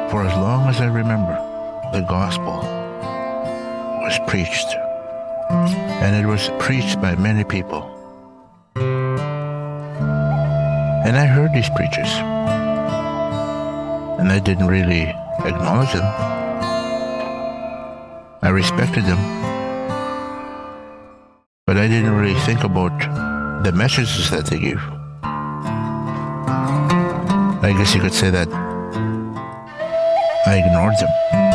For as long as I remember, the gospel was preached, and it was preached by many people. And I heard these preachers, and I didn't really acknowledge them. I respected them, but I didn't really think about the messages that they gave. I guess you could say that I ignored them.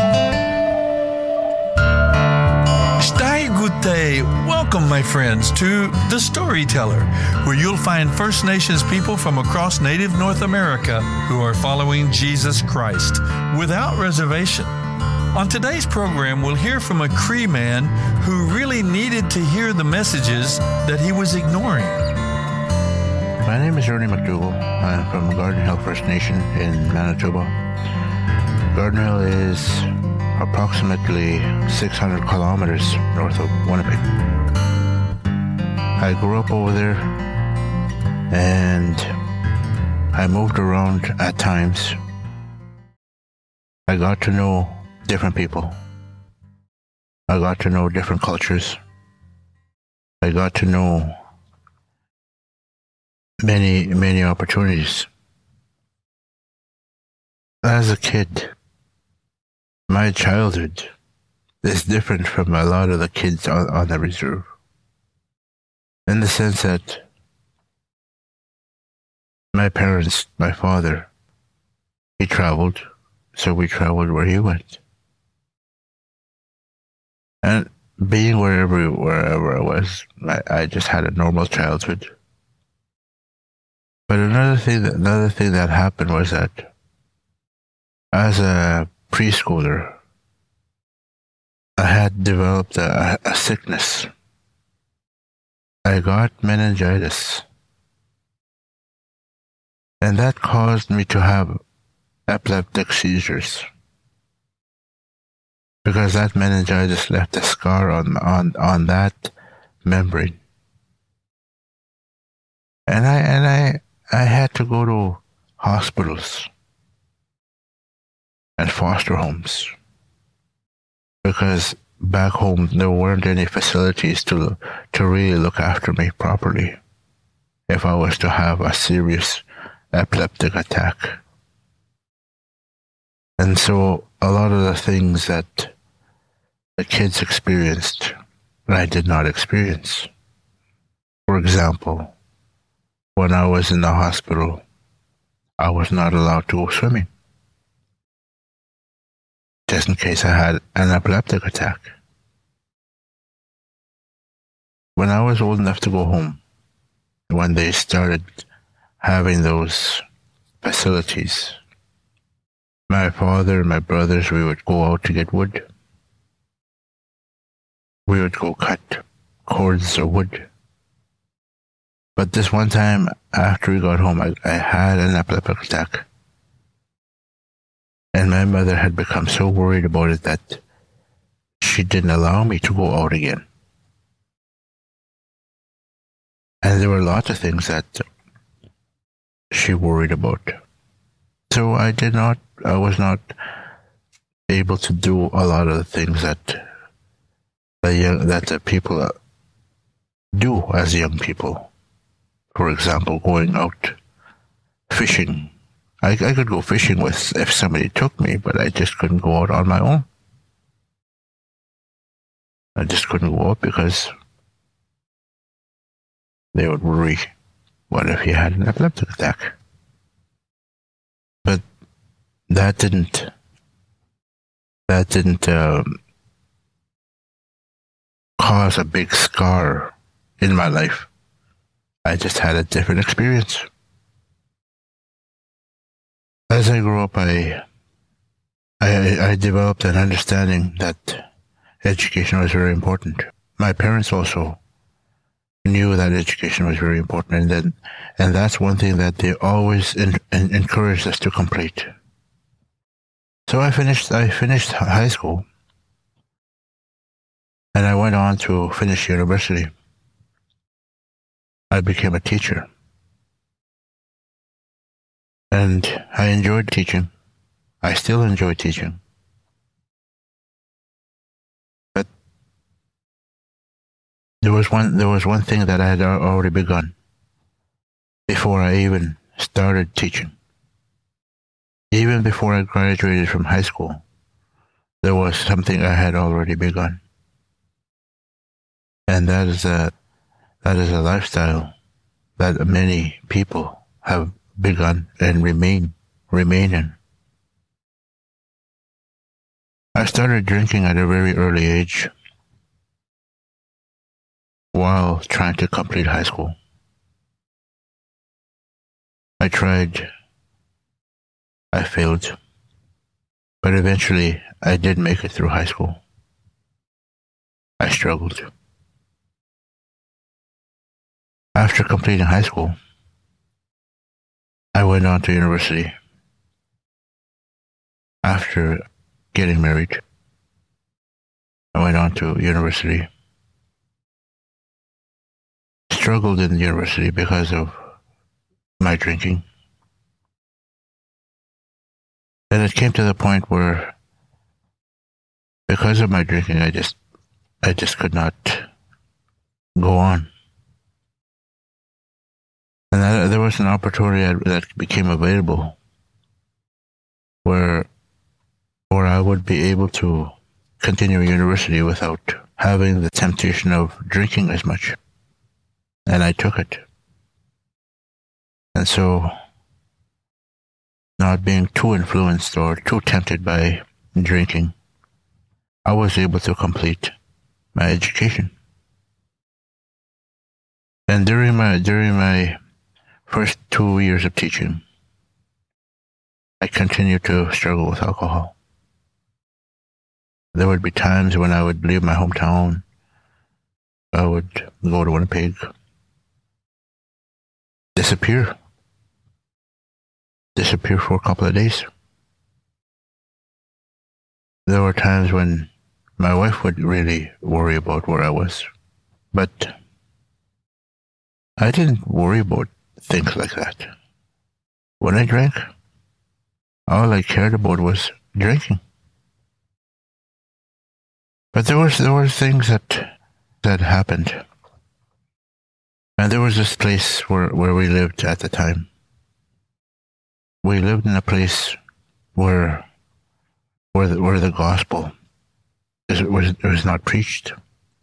Stai good day. Welcome, my friends, to The Storyteller, where you'll find First Nations people from across Native North America who are following Jesus Christ without reservation. On today's program, we'll hear from a Cree man who really needed to hear the messages that he was ignoring. My name is Ernie McDougall. I'm from Garden Hill First Nation in Manitoba. Garden Hill is approximately 600 kilometers north of Winnipeg. I grew up over there, and I moved around at times. I got to know different people. I got to know different cultures. I got to know many opportunities. As a kid, my childhood is different from a lot of the kids on the reserve, in the sense that my parents, my father, he traveled, so we traveled where he went. And being wherever I was, I just had a normal childhood. But another thing that happened was that as a preschooler, I had developed a sickness. I got meningitis, and that caused me to have epileptic seizures, because that meningitis left a scar on that membrane. And I had to go to hospitals and foster homes, because back home there weren't any facilities to really look after me properly if I was to have a serious epileptic attack. And so a lot of the things that the kids experienced, I did not experience. For example, when I was in the hospital, I was not allowed to go swimming, just in case I had an epileptic attack. When I was old enough to go home, when they started having those facilities, my father and my brothers, we would go out to get wood. We would go cut cords of wood. But this one time, after we got home, I had an epileptic attack. And my mother had become so worried about it that she didn't allow me to go out again. And there were lots of things that she worried about. So I was not able to do a lot of the things that the people do as young people. For example, going out fishing. I could go fishing if somebody took me, but I just couldn't go out on my own. I just couldn't go out because they would worry, what if he had an epileptic attack? But that didn't cause a big scar in my life. I just had a different experience. As I grew up, I developed an understanding that education was very important. My parents also knew that education was very important, and that's one thing that they always encouraged us to complete. So I finished high school, and I went on to finish university. I became a teacher, and I enjoyed teaching. I still enjoy teaching. But there was one thing that I had already begun before I even started teaching. Even before I graduated from high school, there was something I had already begun. And that is a lifestyle that many people have begun and remain in. I started drinking at a very early age while trying to complete high school. I tried, I failed, but eventually I did make it through high school. I struggled. After completing high school, I went on to university. After getting married, I went on to university. Struggled in university because of my drinking. And it came to the point where, because of my drinking, I just could not go on. And there was an opportunity that became available where I would be able to continue university without having the temptation of drinking as much. And I took it. And so, not being too influenced or too tempted by drinking, I was able to complete my education. And during my first 2 years of teaching, I continued to struggle with alcohol. There would be times when I would leave my hometown. I would go to Winnipeg, disappear for a couple of days. There were times when my wife would really worry about where I was, but I didn't worry about things like that. When I drank, all I cared about was drinking. But there were things that happened. And there was this place where we lived at the time. We lived in a place where the gospel was not preached.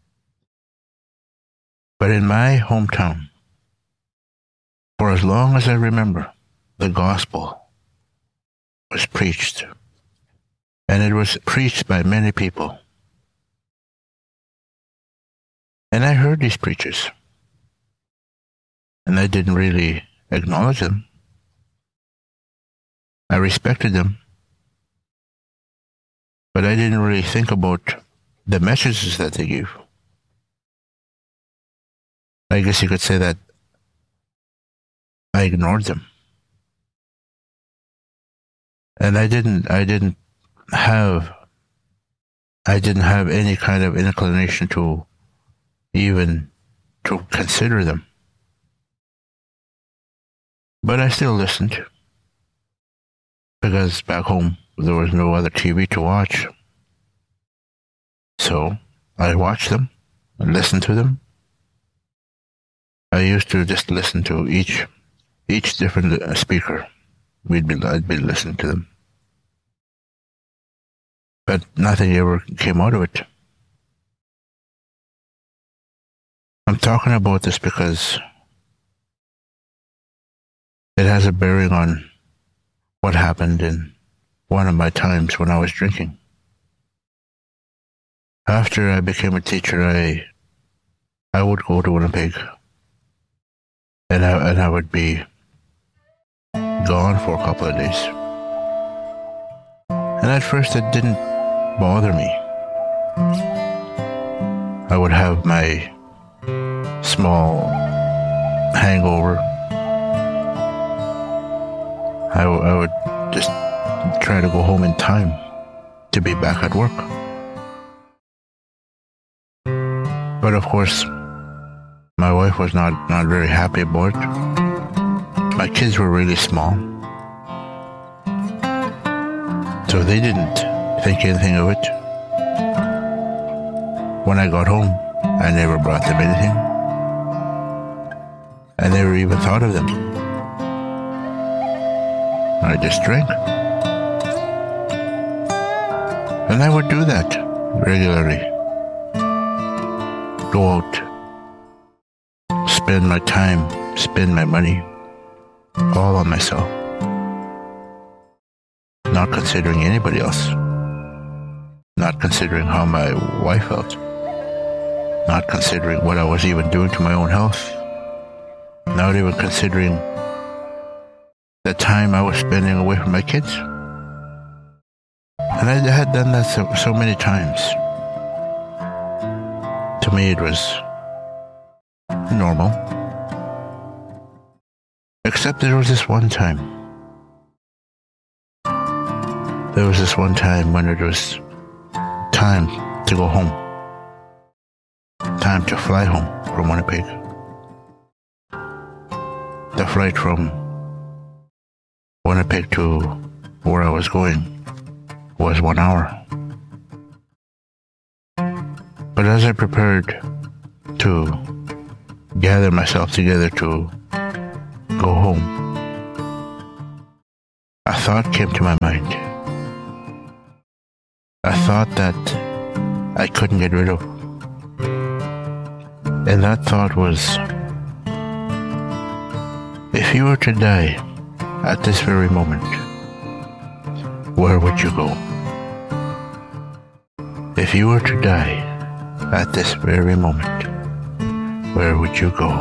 But in my hometown, for as long as I remember, the gospel was preached. And it was preached by many people. And I heard these preachers. And I didn't really acknowledge them. I respected them. But I didn't really think about the messages that they gave. I guess you could say that I ignored them. And I didn't have any kind of inclination to even to consider them. But I still listened, because back home there was no other TV to watch. So I watched them and listened to them. I used to just listen to each different speaker. I'd be listening to them. But nothing ever came out of it. I'm talking about this because it has a bearing on what happened in one of my times when I was drinking. After I became a teacher, I would go to Winnipeg, and I would be gone for a couple of days. And at first it didn't bother me. I would have my small hangover. I would just try to go home in time to be back at work. But of course, my wife was not very happy about it. My kids were really small. So they didn't think anything of it. When I got home, I never brought them anything. I never even thought of them. I just drank. And I would do that regularly. Go out, spend my time, spend my money, all on myself. Not considering anybody else. Not considering how my wife felt. Not considering what I was even doing to my own health. Not even considering the time I was spending away from my kids. And I had done that so many times. To me, it was normal. Except there was this one time. There was this one time when it was time to go home. Time to fly home from Winnipeg. The flight from Winnipeg to where I was going was 1 hour. But as I prepared to gather myself together to go home, a thought came to my mind. A thought that I couldn't get rid of. And that thought was, if you were to die at this very moment, where would you go? If you were to die at this very moment, where would you go?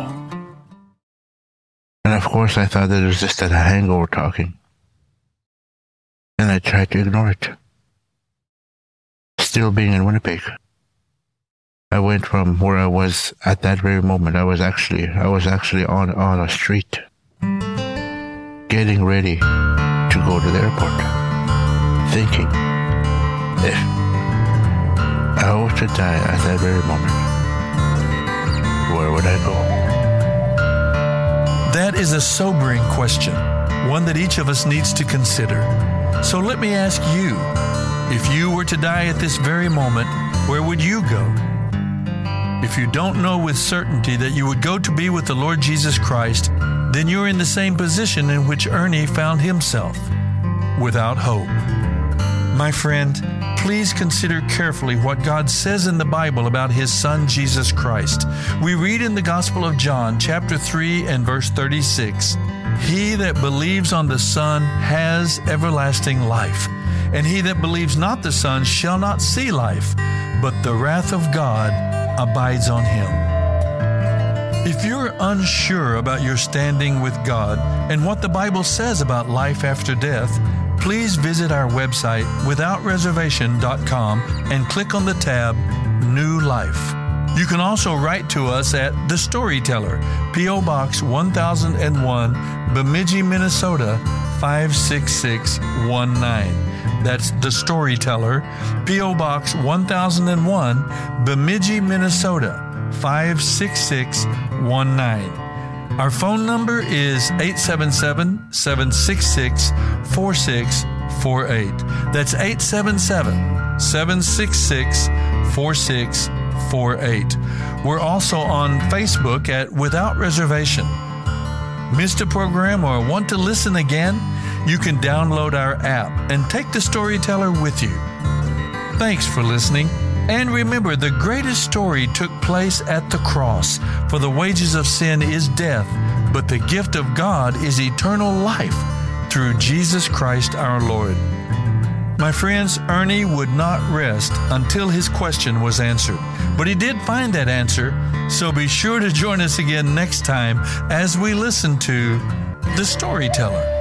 And of course I thought that it was just a hangover talking. And I tried to ignore it. Still being in Winnipeg, I went from where I was at that very moment. I was actually on a street, getting ready to go to the airport, thinking, if I were to die at that very moment, where would I go? That is a sobering question, one that each of us needs to consider. So let me ask you, if you were to die at this very moment, where would you go? If you don't know with certainty that you would go to be with the Lord Jesus Christ, then you're in the same position in which Ernie found himself, without hope. My friend, please consider carefully what God says in the Bible about His Son, Jesus Christ. We read in the Gospel of John, chapter 3 and verse 36, "He that believes on the Son has everlasting life, and he that believes not the Son shall not see life, but the wrath of God abides on him." If you're unsure about your standing with God and what the Bible says about life after death, please visit our website, withoutreservation.com, and click on the tab New Life. You can also write to us at The Storyteller, P.O. Box 1001, Bemidji, Minnesota 56619. That's The Storyteller, P.O. Box 1001, Bemidji, Minnesota 56619. Our phone number is 877-766-4648. That's 877-766-4648. We're also on Facebook at Without Reservation. Missed a program or want to listen again? You can download our app and take The Storyteller with you. Thanks for listening. And remember, the greatest story took place at the cross. For the wages of sin is death, but the gift of God is eternal life through Jesus Christ our Lord. My friends, Ernie would not rest until his question was answered. But he did find that answer, so be sure to join us again next time as we listen to The Storyteller.